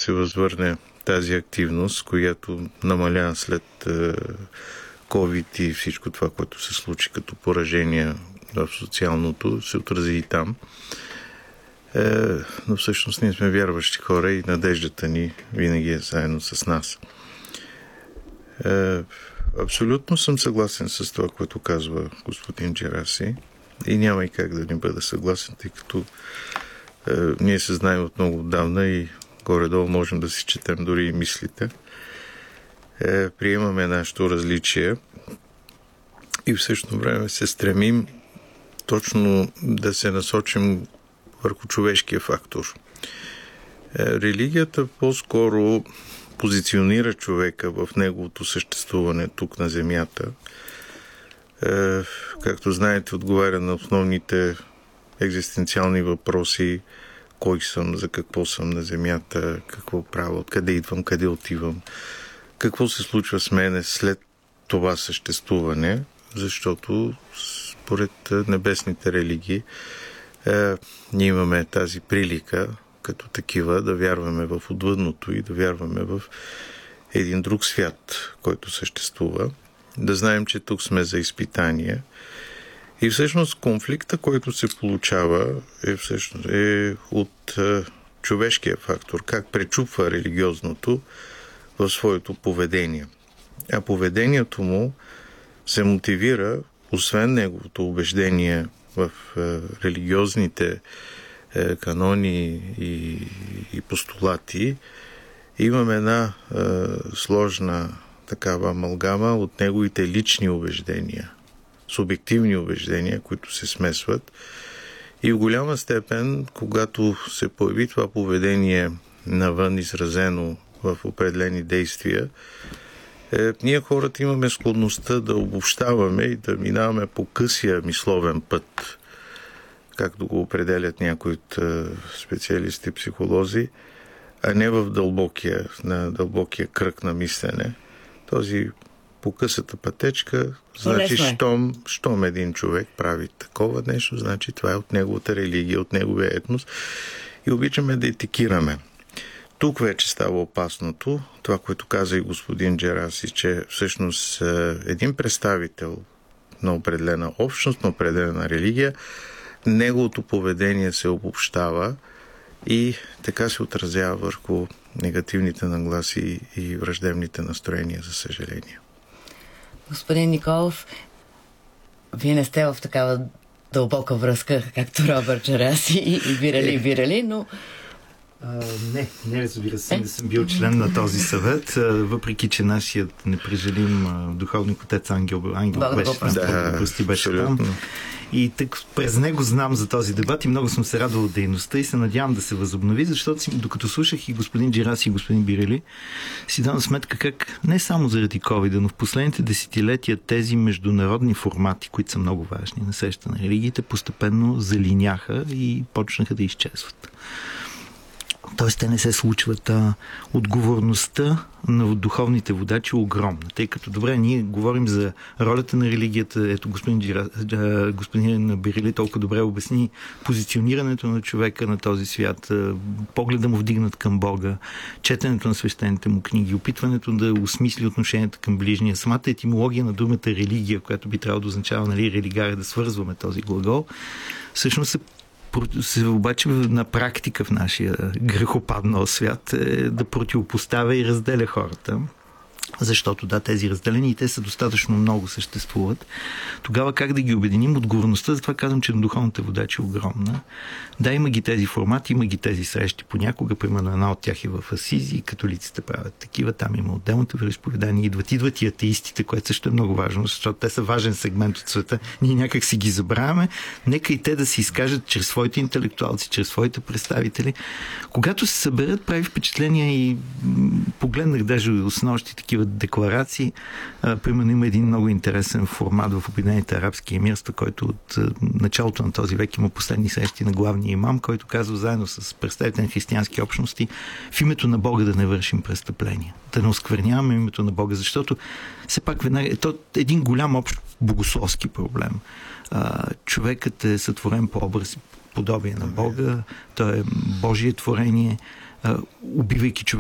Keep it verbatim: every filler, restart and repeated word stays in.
се възвърне тази активност, която намаля след COVID и всичко това, което се случи като поражения в социалното, се отрази и там. Е, но всъщност ние сме вярващи хора и надеждата ни винаги е заедно с нас. Е, абсолютно съм съгласен с това, което казва господин Джераси, и няма и как да не бъда съгласен, тъй като е, ние се знаем от много отдавна и горе-долу можем да си четем дори и мислите. Е, приемаме нашето различие и в същото време се стремим точно да се насочим върху човешкия фактор. Е, религията по-скоро позиционира човека в неговото съществуване тук на земята. Е, както знаете, отговаря на основните екзистенциални въпроси: кой съм, за какво съм на земята, какво правя, откъде идвам, къде отивам, какво се случва с мене след това съществуване, защото според небесните религии е, ние имаме тази прилика като такива да вярваме в отвъдното и да вярваме в един друг свят, който съществува, да знаем, че тук сме за изпитание. И всъщност конфликта, който се получава, е, всъщност, е от е, човешкия фактор, как пречупва религиозното в своето поведение. А поведението му се мотивира, освен неговото убеждение в е, религиозните е, канони и, и постулати, имаме една е, сложна такава амалгама от неговите лични убеждения, субективни убеждения, които се смесват. И в голяма степен, когато се появи това поведение навън, изразено в определени действия, е, ние хората имаме склонността да обобщаваме и да минаваме по късия мисловен път, както го определят някои от е, специалисти, психолози, а не в дълбокия, на дълбокия кръг на мислене. Този по късата пътечка, значи, щом, щом един човек прави такова нещо, значи това е от неговата религия, от неговия етнос, и обичаме да етикираме. Тук вече става опасното, това, което каза и господин Джераси, че всъщност един представител на определена общност, на определена религия, неговото поведение се обобщава и така се отразява върху негативните нагласи и враждебните настроения, за съжаление. Господин Николов, вие не сте в такава дълбока връзка, както Робърт Джераси и Бирали и Бирали, но... А, не, не разбира се, не съм бил член на този съвет, а, въпреки че нашият непрежалим а, духовник отец Ангел, Ангел Бог беше там, да, да, беше там. И так, през него знам за този дебат и много съм се радвал от дейността и се надявам да се възобнови, защото си, докато слушах и господин Джераси и господин Бирали, си дам сметка как не само заради ковид, но в последните десетилетия тези международни формати, които са много важни на среща на религиите, постепенно залиняха и почнаха да изчезват. Тоест, те не се случват. А отговорността на духовните водачи е огромна. Тъй като, добре, ние говорим за ролята на религията. Ето, господин, Джира, господин Бирали толкова добре обясни позиционирането на човека на този свят, погледа му вдигнат към Бога, четенето на свещените му книги, опитването да осмисли отношенията към ближния. Самата етимология на думата религия, която би трябвало да означава, нали, религара, да свързваме този глагол, всъщност се се обаче на практика в нашия грехопаднал свят е да противопоставя и разделя хората. Защото да, тези разделения и те са достатъчно много съществуват. Тогава как да ги обединим? Отговорността, затова казвам, че на духовната водача е огромна. Да, има ги тези формати, има ги тези срещи понякога. Примерно една от тях е в Асизи, католиците правят такива, там има отделното вероизповедание. Идват, идват и атеистите, което също е много важно, защото те са важен сегмент от света. Ние някак си ги забравяме. Нека и те да се изкажат чрез своите интелектуалци, чрез своите представители. Когато се съберат, прави впечатление и погледнах даже снощи такива декларации. А, примерно има един много интересен формат в Обединените арабски емирства, който от а, началото на този век има последни срещи на главния имам, който казва заедно с представители на християнски общности: в името на Бога да не вършим престъпления, да не оскверняваме името на Бога, защото все пак веднага е то един голям общ богословски проблем. А, човекът е сътворен по образ и подобие на Бога, той е Божие творение. А, убивайки човек